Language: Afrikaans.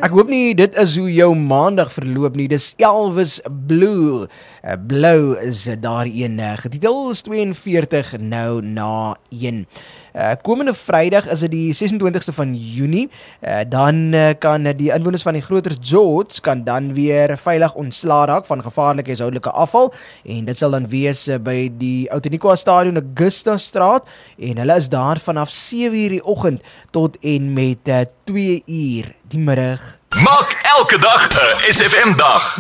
Ek hoop nie dit is hoe jou maandag verloop nie. Dis Elvis Blue. Blou is daar een getitel is 42 nou na 1. Komende Vrydag is dit die 26ste van Junie. Dan kan die inwoners van die Groter George kan dan weer veilig ontslae raak van gevaarlike huishoudelike afval en dit sal dan wees by die Outeniqua Stadion Augusta Straat en hulle is daar vanaf 7:00 die oggend tot en met 2:00 die middag. Maak elke dag 'n SFM dag.